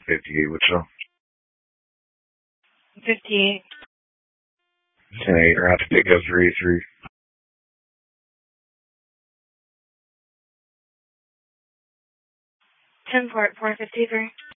58, what's up? 58. 10-8, we're out to pick up 3-3. 10-4, 453.